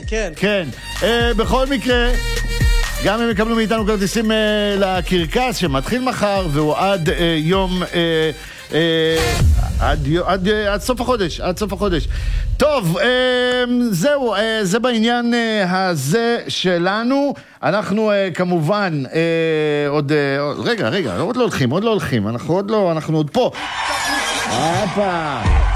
כן. כן. בכל מקרה, גם הם יקבלו מאיתנו כרטיסים לקרקס שמתחיל מחר, והוא עד יום... עד סוף החודש, עד סוף החודש. טוב, זהו, זה בעניין הזה שלנו. אנחנו כמובן רגע, עוד לא הולכים, אנחנו עוד פה. הפה.